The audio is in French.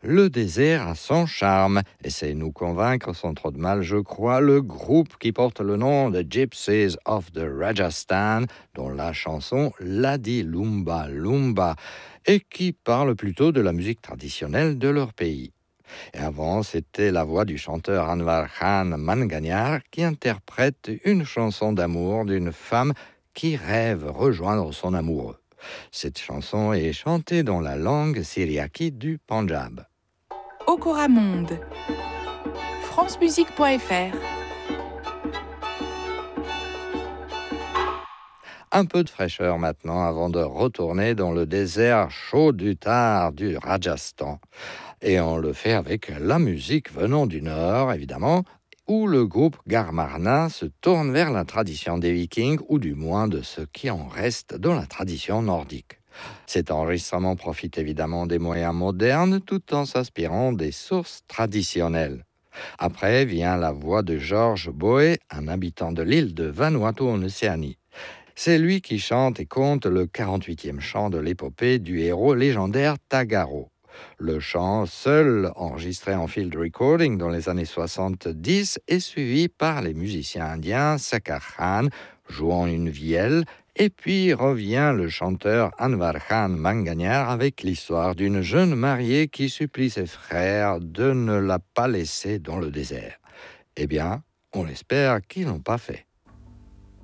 Le désert a son charme. Essayez de nous convaincre sans trop de mal, je crois, le groupe qui porte le nom de Gypsies of the Rajasthan, dont la chanson Ladi Lumba Lumba, et qui parle plutôt de la musique traditionnelle de leur pays. Et avant, c'était la voix du chanteur Anwar Khan Manganiar qui interprète une chanson d'amour d'une femme qui rêve rejoindre son amoureux. Cette chanson est chantée dans la langue syriaque du Pendjab. Okora Monde, francemusique.fr. Un peu de fraîcheur maintenant avant de retourner dans le désert chaud du Thar du Rajasthan. Et on le fait avec la musique venant du Nord, évidemment, où le groupe Garmarna se tourne vers la tradition des Vikings, ou du moins de ce qui en reste dans la tradition nordique. Cet enregistrement profite évidemment des moyens modernes tout en s'inspirant des sources traditionnelles. Après vient la voix de George Boe, un habitant de l'île de Vanuatu en Océanie. C'est lui qui chante et conte le 48e chant de l'épopée du héros légendaire Tagaro. Le chant, seul enregistré en field recording dans les années 70, est suivi par les musiciens indiens Sakar Khan, jouant une vielle, et puis revient le chanteur Anwar Khan Manganiar avec l'histoire d'une jeune mariée qui supplie ses frères de ne la pas laisser dans le désert. Eh bien, on espère qu'ils n'ont pas fait.